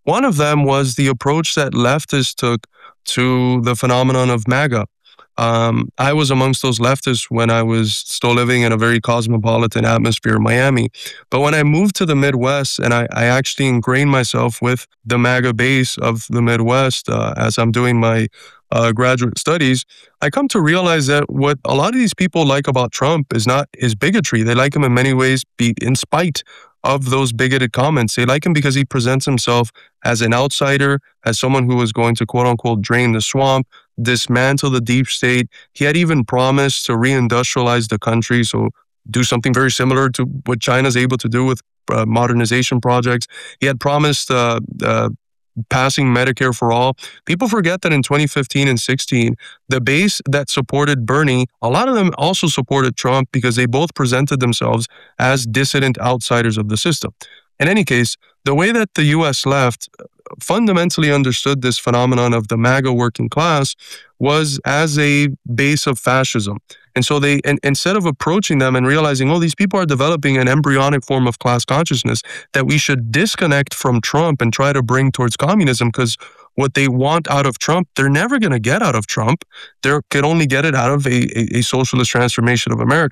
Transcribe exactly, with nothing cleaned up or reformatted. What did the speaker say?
One of them was the approach that leftists took to the phenomenon of MAGA. Um, I was amongst those leftists when I was still living in a very cosmopolitan atmosphere in Miami. But when I moved to the Midwest and I, I actually ingrained myself with the MAGA base of the Midwest uh, as I'm doing my uh, graduate studies, I come to realize that what a lot of these people like about Trump is not his bigotry. They like him in many ways, be in spite of those bigoted comments. They like him because he presents himself as an outsider, as someone who was going to quote unquote drain the swamp, dismantle the deep state. He had even promised to reindustrialize the country, so do something very similar to what China's able to do with uh, modernization projects. He had promised uh, uh, passing Medicare for all. People forget that in twenty fifteen and sixteen, the base that supported Bernie, a lot of them also supported Trump because they both presented themselves as dissident outsiders of the system. In any case, the way that the U S left fundamentally understood this phenomenon of the MAGA working class was as a base of fascism. And so they, and, instead of approaching them and realizing, oh, these people are developing an embryonic form of class consciousness that we should disconnect from Trump and try to bring towards communism, because what they want out of Trump, they're never going to get out of Trump. They can only get it out of a, a, a socialist transformation of America.